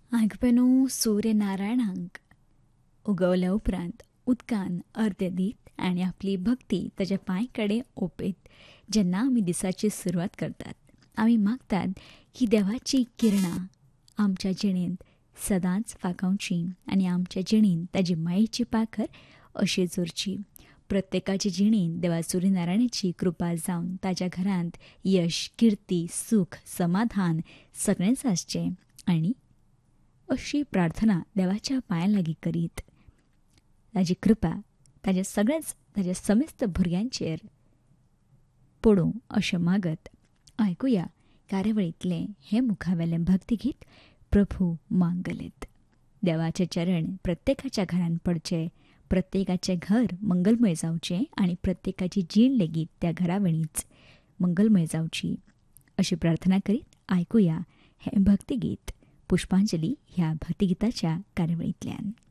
आगपेनो सूर्यनारायणांक उगवल्या उपरांत उदकान अर्दें दीत आनी आपली भक्ती ताच्या पांय कडेन ओंपयत जेन्ना आमी दिसाची सुरवात करतात, आमी मागतात की देवाची किरणां आमच्या जिणेंत सदांच फांकवची आनी आमच्या जिणेंत ताजी मायेची पाखर अशीच उरची. प्रत्येकाच्या जिणेंत देवा सूर्यनारायणाची कृपा जावन ताच्या घरांत यश, कीर्ती, सूख, समाधान सगळेंच आसचें आनी अशी प्रार्थना देवाच्या पांयां लागीं करीत ताजी कृपा ताच्या समेस्त भुरग्यांचेर पडूं अशें मागत आयकुया कार्यावळींतलें हें मुखावेलें भक्तिगीत प्रभू मांगलेत. देवाचे चरण प्रत्येकाच्या घरांत पडचे, प्रत्येकाचें घर मंगलमय जावचें आनी प्रत्येकाची जीण लेगीत त्या घरावेळीच मंगलमय जावची अशी प्रार्थना करीत आयकुया हें भक्तिगीत पुष्पांजली ह्या भक्तिगिताच्या कार्यावळींतल्यान.